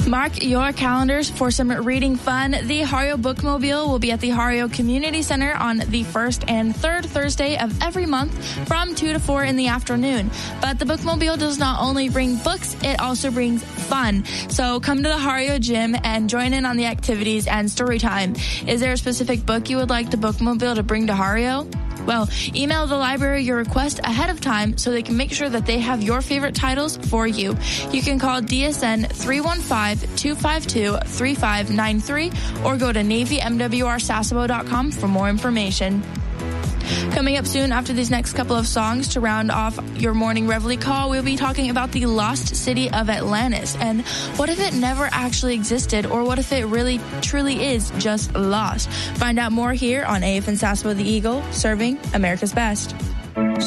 Mark your calendars for some reading fun. The Hario Bookmobile will be at the Hario Community Center on the first and third Thursday of every month from 2 to 4 in the afternoon. But the Bookmobile does not only bring books, it also brings fun. So come to the Hario Gym and join in on the activities and story time. Is there a specific book you would like the Bookmobile to bring to Hario? Well, email the library your request ahead of time so they can make sure that they have your favorite titles for you. You can call DSN 315-252-3593 or go to NavyMWRSasebo.com for more information. Coming up soon after these next couple of songs to round off your morning Reveille call, we'll be talking about the lost city of Atlantis. And what if it never actually existed, or what if it really truly is just lost? Find out more here on AFN Sasebo the Eagle, serving America's best.